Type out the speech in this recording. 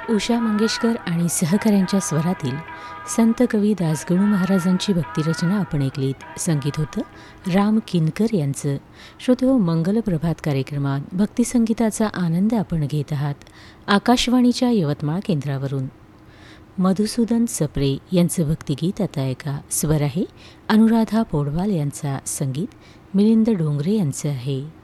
उषा मंगेशकर आणि सहकाऱ्यांच्या स्वरातील संत कवी दासगणू महाराजांची भक्तिरचना आपण ऐकलीत. संगीत होतं राम किनकर यांचं. श्रोतेहो, मंगल प्रभात कार्यक्रमात भक्तिसंगीताचा आनंद आपण घेत आहात आकाशवाणीच्या यवतमाळ केंद्रावरून. मधुसूदन सप्रे यांचं भक्तिगीत आता ऐका. स्वर आहे अनुराधा पौडवाल यांचा, संगीत मिलिंद डोंगरे यांचं आहे.